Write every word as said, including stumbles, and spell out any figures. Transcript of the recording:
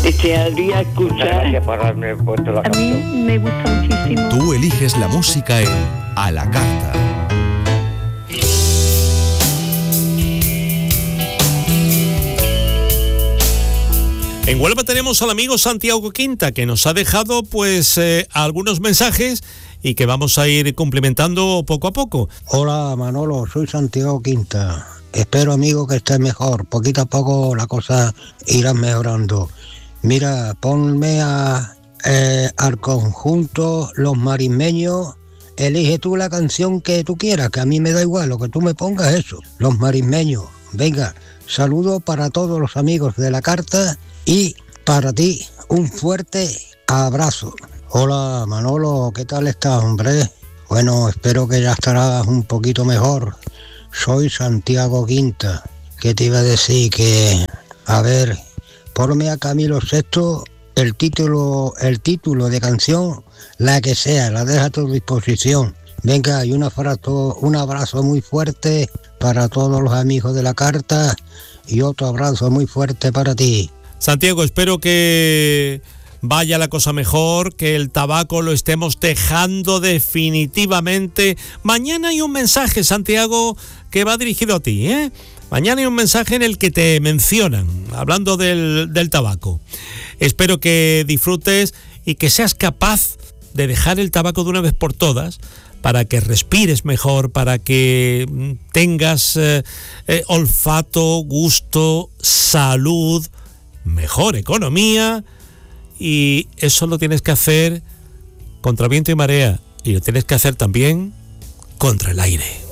desearía escuchar. Gracias por haberme puesto la A mí canción. me gusta muchísimo. Tú eliges la música en A la Carta. En Huelva tenemos al amigo Santiago Quinta, que nos ha dejado pues eh, algunos mensajes y que vamos a ir cumplimentando poco a poco. Hola Manolo, soy Santiago Quinta. Espero, amigo, que estés mejor. Poquito a poco la cosa irá mejorando. Mira, ponme a, eh, al conjunto Los Marismeños. Elige tú la canción que tú quieras, que a mí me da igual, lo que tú me pongas, eso. Los Marismeños. Venga, saludo para todos los amigos de la carta y para ti un fuerte abrazo. Hola Manolo, ¿qué tal estás, hombre? Bueno, espero que ya estarás un poquito mejor. Soy Santiago Quinta. ¿Qué te iba a decir? Que, a ver, ponme a Camilo Sexto el título, el título de canción, la que sea, la dejo a tu disposición. Venga, y un abrazo, un abrazo muy fuerte para todos los amigos de la carta y otro abrazo muy fuerte para ti. Santiago, espero que vaya la cosa mejor, que el tabaco lo estemos dejando definitivamente. Mañana hay un mensaje, Santiago, que va dirigido a ti, ¿eh? Mañana hay un mensaje en el que te mencionan, hablando del, del tabaco. Espero que disfrutes y que seas capaz de dejar el tabaco de una vez por todas, para que respires mejor, para que tengas eh, eh, olfato, gusto, salud, mejor economía, y eso lo tienes que hacer contra viento y marea, y lo tienes que hacer también contra el aire.